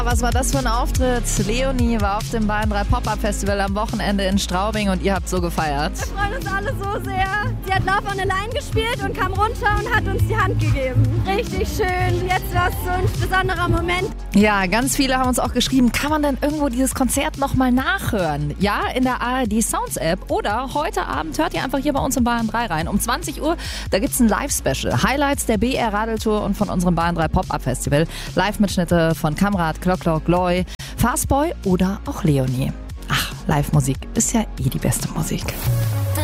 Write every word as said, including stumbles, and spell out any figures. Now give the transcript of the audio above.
Was war das für ein Auftritt? Leonie war auf dem Bayern drei Pop-Up Festival am Wochenende in Straubing und ihr habt so gefeiert. Wir freuen uns alle so sehr. Sie hat Love on the Line gespielt und kam runter und hat uns die Hand gegeben. Richtig schön. Jetzt war es so ein besonderer Moment. Ja, ganz viele haben uns auch geschrieben, kann man denn irgendwo dieses Konzert nochmal nachhören? Ja, in der A R D Sounds App oder heute Abend hört ihr einfach hier bei uns im Bayern drei rein. Um zwanzig Uhr, da gibt's ein Live-Special. Highlights der B R Radeltour und von unserem Bayern drei Pop-Up Festival. Live-Mitschnitte von Kamrat, Klock Klock, Loy, Fastboy oder auch Leonie. Ach, Live-Musik ist ja eh die beste Musik.